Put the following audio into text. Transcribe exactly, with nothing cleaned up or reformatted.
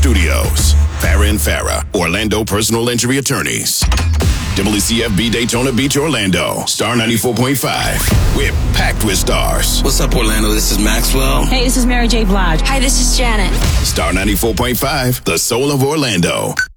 Studios. Farah and Farah, Orlando Personal Injury Attorneys. W C F B Daytona Beach, Orlando. Star ninety-four point five. We're packed with stars. What's up, Orlando? This is Maxwell. Hey, this is Mary J. Blige. Hi, this is Janet. Star ninety-four point five, the soul of Orlando.